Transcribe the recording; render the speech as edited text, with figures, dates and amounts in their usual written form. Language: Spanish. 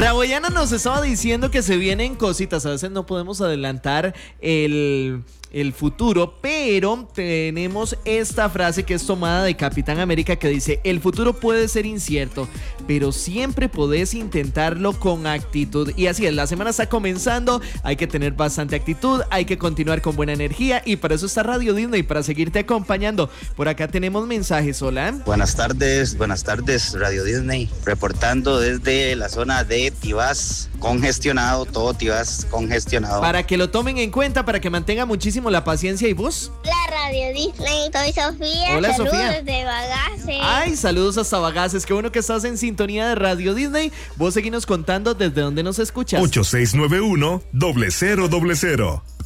Raboyana nos estaba diciendo que se vienen cositas. A veces no podemos adelantar el futuro, pero tenemos esta frase que es tomada de Capitán América que dice: el futuro puede ser incierto, pero siempre podés intentarlo con actitud. Y así es, la semana está comenzando, hay que tener bastante actitud, hay que continuar con buena energía, y para eso está Radio Disney, para seguirte acompañando. Por acá tenemos mensajes. Hola. Buenas tardes Radio Disney, reportando desde la zona de Tibás, congestionado, todo Tibás congestionado. Para que lo tomen en cuenta, para que mantenga muchísimo la paciencia. ¿Y vos? La Radio Disney, soy Sofía. Hola, saludos Sofía. desde Bagaces. Ay, saludos hasta Bagaces. Qué bueno que estás en sintonía de Radio Disney. Vos seguinos contando desde dónde nos escuchas. 8691-0000